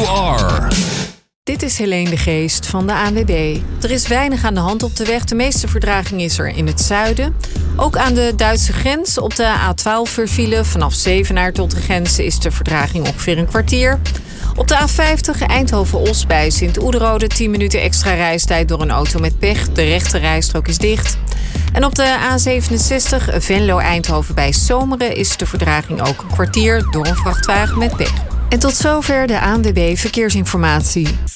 you are. Dit is Helene de Geest van de ANWB. Er is weinig aan de hand op de weg. De meeste vertraging is er in het zuiden. Ook aan de Duitse grens op de A12 vervielen. Vanaf Zevenaar tot de grens is de vertraging ongeveer een kwartier. Op de A50 Eindhoven-Os bij Sint-Oederode 10 minuten extra reistijd door een auto met pech. De rechte rijstrook is dicht. En op de A67 Venlo-Eindhoven bij Zomeren is de vertraging ook een kwartier door een vrachtwagen met pech. En tot zover de ANWB Verkeersinformatie.